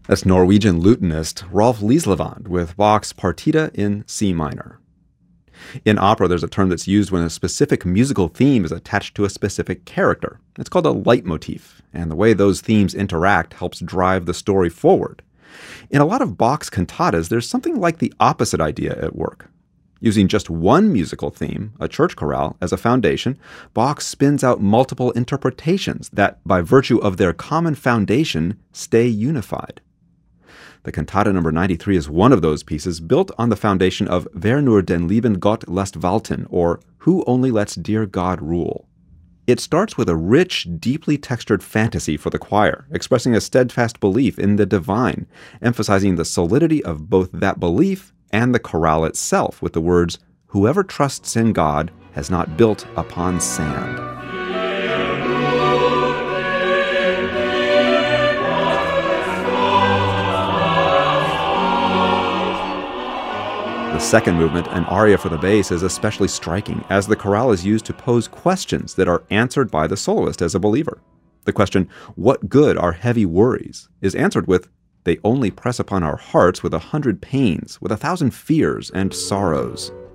That's Norwegian lutenist Rolf Lieslevand with Bach's Partita in C minor. In opera, there's a term that's used when a specific musical theme is attached to a specific character. It's called a leitmotif, and the way those themes interact helps drive the story forward. In a lot of Bach's cantatas, there's something like the opposite idea at work. Using just one musical theme, a church chorale, as a foundation, Bach spins out multiple interpretations that, by virtue of their common foundation, stay unified. The cantata number 93 is one of those pieces built on the foundation of Wer nur den lieben Gott lässt walten, or Who Only Lets Dear God Rule. It starts with a rich, deeply textured fantasy for the choir, expressing a steadfast belief in the divine, emphasizing the solidity of both that belief and the chorale itself with the words, "Whoever trusts in God has not built upon sand." The second movement, an aria for the bass, is especially striking, as the chorale is used to pose questions that are answered by the soloist as a believer. The question, "What good are heavy worries?" is answered with, "They only press upon our hearts with 100 pains, with 1,000 fears and sorrows."